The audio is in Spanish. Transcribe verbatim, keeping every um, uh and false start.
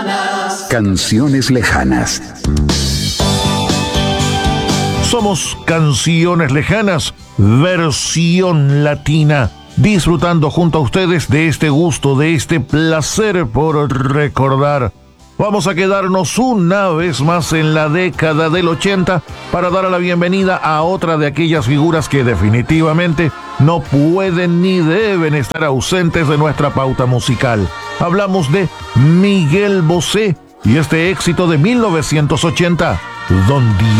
Canciones lejanas. Somos Canciones Lejanas, versión latina, disfrutando junto a ustedes de este gusto, de este placer por recordar. Vamos a quedarnos una vez más en la década del ochenta para dar la bienvenida a otra de aquellas figuras que definitivamente no pueden ni deben estar ausentes de nuestra pauta musical. Hablamos de Miguel Bosé y este éxito de mil novecientos ochenta, Don Diego.